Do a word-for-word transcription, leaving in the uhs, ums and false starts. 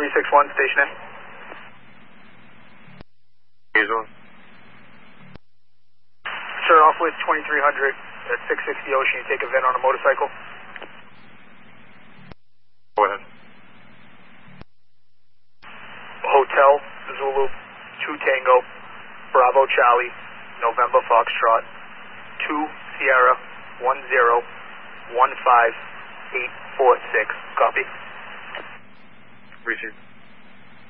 three six one, station A. Usual. Start off with twenty-three hundred at six sixty Ocean. You take a VIN on a motorcycle. Go ahead. Hotel Zulu two Tango Bravo Charlie November Foxtrot two Sierra one zero one five eight four six. Copy. Receive.